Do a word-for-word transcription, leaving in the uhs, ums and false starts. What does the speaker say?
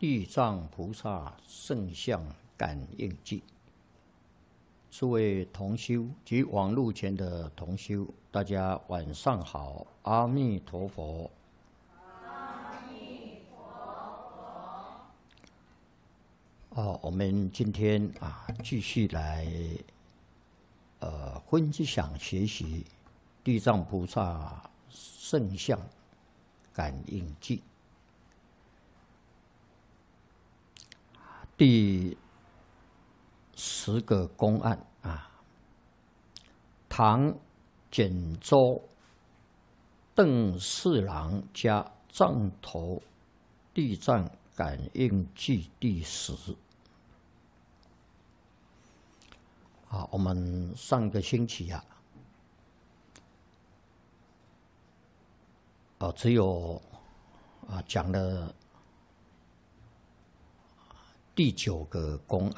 地藏菩萨圣像感应记。诸位同修及网络前的同修，大家晚上好，阿弥陀佛。 阿弥陀佛。 哦，我们今天啊，继续来呃分享学习地藏菩萨圣像感应记。第十个公案啊，唐简州邓四郎家藏头地藏感应记第十。啊，我们上个星期啊，哦，只有啊讲了第九个公案。